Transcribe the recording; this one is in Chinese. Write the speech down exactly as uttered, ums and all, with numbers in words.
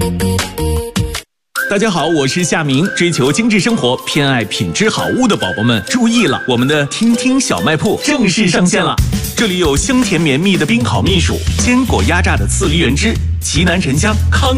大家好，我是夏明。追求精致生活、偏爱品质好物的宝宝们注意了，我们的听听小卖铺正式上线了。这里有香甜绵密的冰烤蜜薯、坚果压榨的刺梨原汁、奇楠沉香、康